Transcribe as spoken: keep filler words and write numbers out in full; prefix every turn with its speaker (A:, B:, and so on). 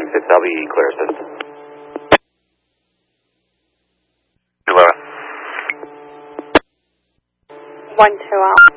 A: six, I'll be clear assist. Hello.
B: One two out.